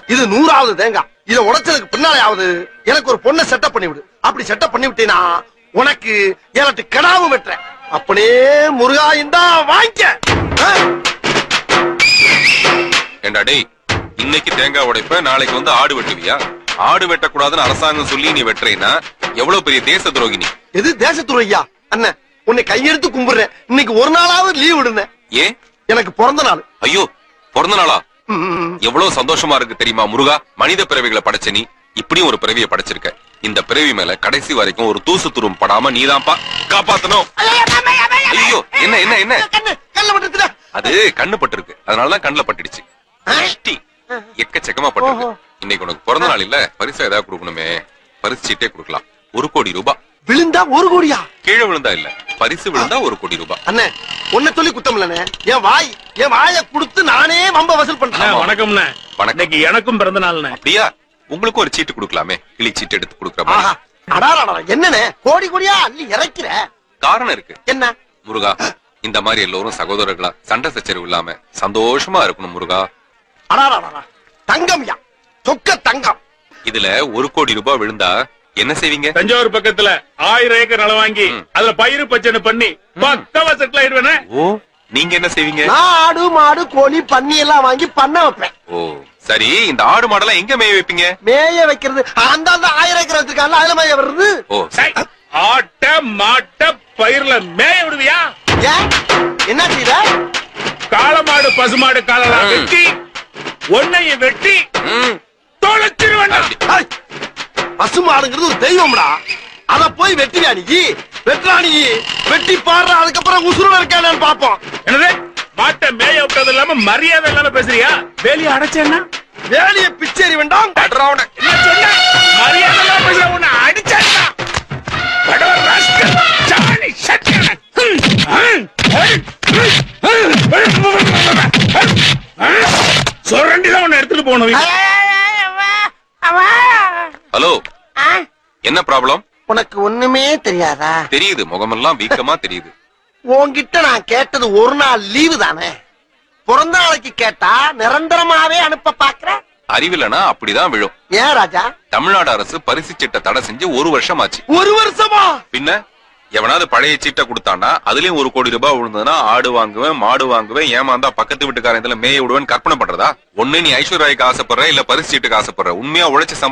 இது 100வது தேங்காய். இத உடைச்சதுக்கு பின்னாலேயாவது எனக்கு ஒரு பொண்ணை செட்டப் பண்ணி விடு. அப்படி செட்டப் பண்ணி விட்டேனா உனக்கு 7 கடாவும் வெட்டுறேன். அப்படியே முருகா இந்தா வாங்கிக்க. ஏண்டா டேய், இன்னைக்கு தேங்காய் உடைப்ப, நாளைக்கு வந்து ஆடு வெட்டுவியா? ஆடு வெட்டக்கூடாதுன்னு அரசாங்கம் சொல்லி நீ வெட்டுறேன்னா எவ்வளவு பெரிய தேச துரோகி நீ. எது தேச துரோகியா? அண்ணன் உன்னை கையெடுத்து கும்பிடுறேன். இன்னைக்கு ஒரு நாளாவது லீவ் விடுங்க. ஏன்? எனக்கு பிறந்த நாள். ஐயோ, பிறந்த நாளா? எவ்வளவு சந்தோஷமா இருக்கு தெரியுமா முருகா. மனித பிறவிகளை படைச்ச நீ இப்படியும் ஒரு பிறவியை படைச்சிருக்க. இந்த பிறவி மேல கடைசி வரைக்கும் ஒரு தூசு துரும் படாம நீதான்ப்பா காப்பாத்தணும். ஐயோ, என்ன என்ன என்ன? அது கண்ணு பட்டிருக்கு, அதனாலதான் கண்ணுல பட்டுடுச்சு. எக்கச்சக்கமா பட்டிருக்கு. இன்னைக்கு உனக்கு பிறந்த நாள் இல்ல, பரிசா ஏதாவது கொடுக்கணுமே. பரிசு சீட்டே கொடுக்கலாம். 1 கோடி ரூபாய். விழுந்தா 1 கோடியா? கீழே விழுந்தா இல்ல, பரிசு விழுந்தா 1 கோடி ரூபாய். அண்ணே உன்னை சொல்லி குத்தம் இல்லனே. என் வாயை கொடுத்து நானே வம்ப வசூல் பண்றேன். வணக்கம்ண்ணே. இன்னைக்கு எனக்கும் பிறந்த நாள்ண்ணே. அப்படியா? உங்களுக்கும் ஒரு சீட்டு கொடுக்கலாமே, கிளி சீட்டு எடுத்து கொடுக்குற மாதிரி. என்னண்ணே கோடி கோடியா அள்ளி இறைக்கிற? காரணம் இருக்கு. என்ன முருகா? இந்த மாதிரி எல்லோரும் சகோதரர்களா சண்டை சச்சரவு இல்லாம சந்தோஷமா இருக்கணும் முருகா. தங்கம்யா, சொக்க தங்கம். இதுல 1 கோடி ரூபாய் விழுந்தா என்ன செய்வீங்க? தஞ்சாவூர் பக்கத்துல 1000 ஏக்கர் நிலம் வாங்கி அதுல பயிறு பச்சனை பண்ணி பக்கவா செட்டில் ஆயிடுவேனே. ஓ, நீங்க என்ன செய்வீங்க? நான் ஆடு மாடு கோழி பன்னி எல்லாம் வாங்கி பண்ண வைப்பேன். ஓ சரி, இந்த ஆடு மாடெல்லாம் எங்க மேய வைப்பீங்க? மேய வைக்கிறது அந்த 1000 ஏக்கர் வச்சிருக்காங்க, அதுல மேய வருது. ஓ ஆட்ட மாட்ட பயிர்ல மேய விடுவியா? என்ன செய்த? காளமாடு பசுமாடு காலெல்லாம் வெட்டி ஒன்னையும் வெட்டி தொலைச்சிருவேன். பசுமாடுங்கிறது ஒரு தெய்வம்டா. அத போய் வெட்டியா நீ? வெட்டுறா நீ, வெட்டி பாடுற. அதுக்கப்புறம் உசுரோட இருக்கானு பாப்போம். என்னது மாட்டை மேய விட்டது இல்லாம மரியாதை இல்லாம பேசுறியா? வேலையை அடைச்சேன்னா வேலையை பிச்சேறி வேண்டாம். என்ன சொன்ன? மரியாதை இல்லாம பேசுற உன்னை அடிச்சேன்னா சொரண்டிதான் உன்னை எடுத்துட்டு போகணும். ஹலோ, என்ன ப்ராப்ளம்? உனக்கு ஒண்ணுமே தெரியாதா? தெரியுது, முகமெல்லாம் வீக்கமா தெரியுது. உன்கிட்ட நான் கேட்டது ஒரு நாள் லீவு தானே. பிறந்த நாளைக்கு கேட்டா நிரந்தரமாவே அனுப்ப பாக்குற. அறிவில்லைனா அப்படிதான் விழும். ஏன் ராஜா? தமிழ்நாடு அரசு பரிசு சீட்டை தடை செஞ்சு 1 வருஷம் ஆச்சு. 1 வருஷமா? பின்ன எவனாவது பழைய சீட்டை கொடுத்தான்னா அதுலயும் 1 கோடி ரூபாய் விழுந்ததுன்னா ஆடு வாங்குவேன், மாடு வாங்குவேன், ஏமாந்தா பக்கத்து வீட்டுக்காரன் இதுல மேய விடுவேன் கற்பனை பண்றதா? ஒண்ணு நீ ஐஸ்வர்யாய்க்கு ஆசைப்படுற, இல்ல பரிசு சீட்டுக்கு ஆசைப்படுற. உண்மையா உழைச்சு